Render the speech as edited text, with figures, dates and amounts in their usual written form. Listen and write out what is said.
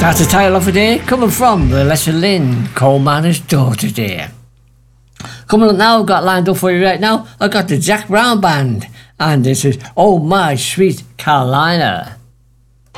That's the title of it there, coming from the Leslie Lynn, Coal Miner's Daughter there. Coming up now, I've got lined up for you right now, I've got the Jack Brown Band, and this is Oh My Sweet Carolina.